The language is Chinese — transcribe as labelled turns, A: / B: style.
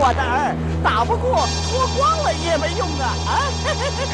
A: 的儿，打不过脱光了也没用啊！啊！